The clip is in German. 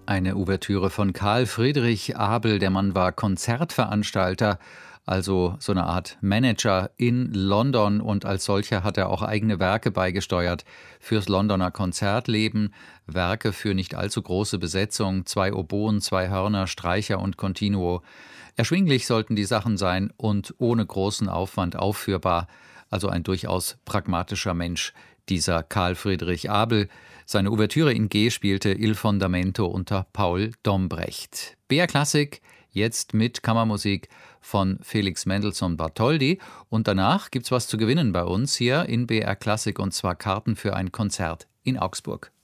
Eine Ouvertüre von Karl Friedrich Abel. Der Mann war Konzertveranstalter, also so eine Art Manager in London, und als solcher hat er auch eigene Werke beigesteuert fürs Londoner Konzertleben. Werke für nicht allzu große Besetzung, 2 Oboen, 2 Hörner, Streicher und Continuo. Erschwinglich sollten die Sachen sein und ohne großen Aufwand aufführbar. Also ein durchaus pragmatischer Mensch, dieser Karl Friedrich Abel. Seine Ouvertüre in G spielte Il Fondamento unter Paul Dombrecht. BR Klassik jetzt mit Kammermusik von Felix Mendelssohn Bartholdy. Und danach gibt's was zu gewinnen bei uns hier in BR Klassik, und zwar Karten für ein Konzert in Augsburg.